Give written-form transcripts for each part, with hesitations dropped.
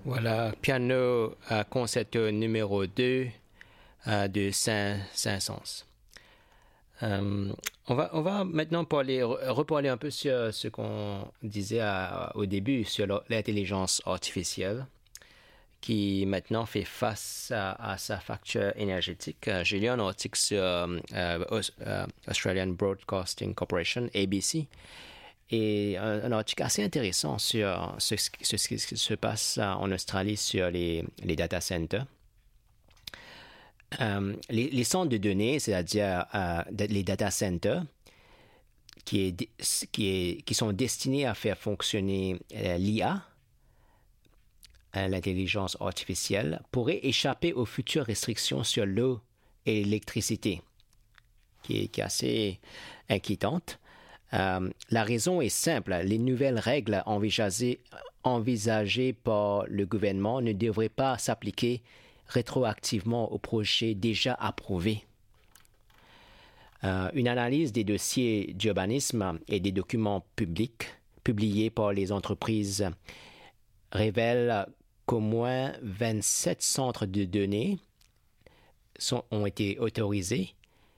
Voilà, piano concerto numéro 2 de Saint-Saëns. On va maintenant reparler un peu sur ce qu'on disait au début sur l'intelligence artificielle qui maintenant fait face à sa facture énergétique. J'ai lu un article sur Australian Broadcasting Corporation, ABC, et un article assez intéressant sur ce qui se passe en Australie sur les data centers. Les centres de données, c'est-à-dire les data centers, qui sont destinés à faire fonctionner l'IA, l'intelligence artificielle, pourraient échapper aux futures restrictions sur l'eau et l'électricité, qui est assez inquiétante. La raison est simple. Les nouvelles règles envisagées par le gouvernement ne devraient pas s'appliquer rétroactivement aux projets déjà approuvés. Une analyse des dossiers d'urbanisme et des documents publics publiés par les entreprises révèle qu'au moins 27 centres de données ont été autorisés,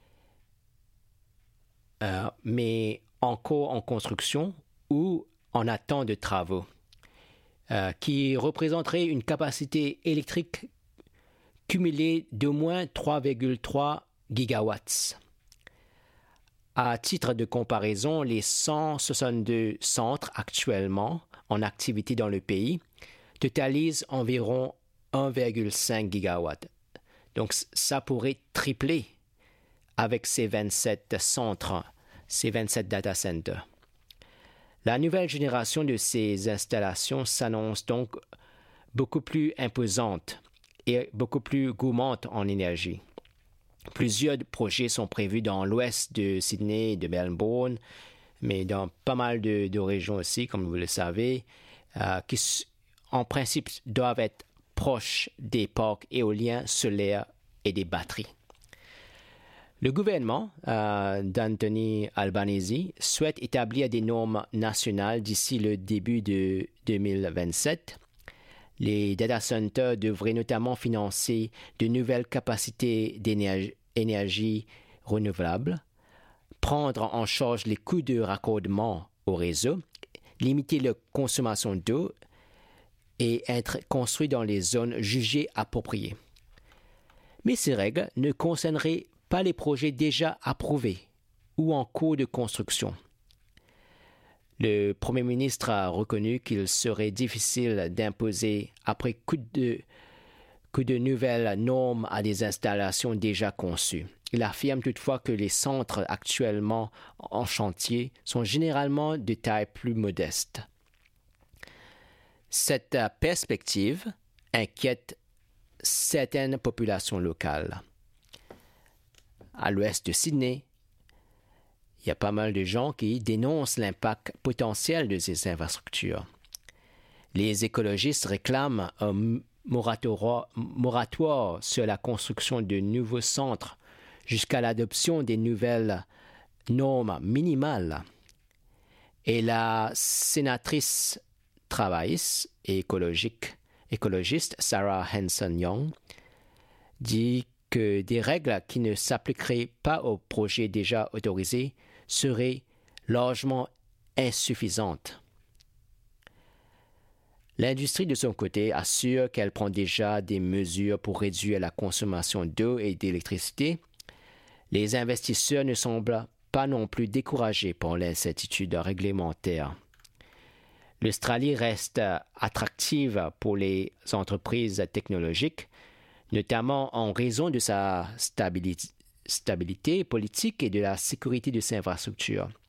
mais encore en construction ou en attente de travaux, qui représenteraient une capacité électrique cumulée d'au moins 3,3 gigawatts. À titre de comparaison, les 162 centres actuellement en activité dans le pays totalisent environ 1,5 gigawatts. Donc, ça pourrait tripler avec ces 27 centres, ces 27 data centers. La nouvelle génération de ces installations s'annonce donc beaucoup plus imposante et beaucoup plus gourmande en énergie. Plusieurs projets sont prévus dans l'ouest de Sydney et de Melbourne, mais dans pas mal de régions aussi, comme vous le savez, qui en principe doivent être proches des parcs éoliens, solaires et des batteries. Le gouvernement d'Anthony Albanese souhaite établir des normes nationales d'ici le début de 2027. Les data centers devraient notamment financer de nouvelles capacités d'énergie renouvelable, prendre en charge les coûts de raccordement au réseau, limiter la consommation d'eau et être construit dans les zones jugées appropriées. Mais ces règles ne concerneraient pas les projets déjà approuvés ou en cours de construction. Le Premier ministre a reconnu qu'il serait difficile d'imposer après coup de nouvelles normes à des installations déjà conçues. Il affirme toutefois que les centres actuellement en chantier sont généralement de taille plus modeste. Cette perspective inquiète certaines populations locales. À l'ouest de Sydney, il y a pas mal de gens qui dénoncent l'impact potentiel de ces infrastructures. Les écologistes réclament un moratoire sur la construction de nouveaux centres jusqu'à l'adoption des nouvelles normes minimales. Et la sénatrice travailliste et écologiste Sarah Hanson-Young dit que des règles qui ne s'appliqueraient pas aux projets déjà autorisés seraient largement insuffisantes. L'industrie, de son côté, assure qu'elle prend déjà des mesures pour réduire la consommation d'eau et d'électricité. Les investisseurs ne semblent pas non plus découragés par l'incertitude réglementaire. L'Australie reste attractive pour les entreprises technologiques, notamment en raison de sa stabilité politique et de la sécurité de ses infrastructures.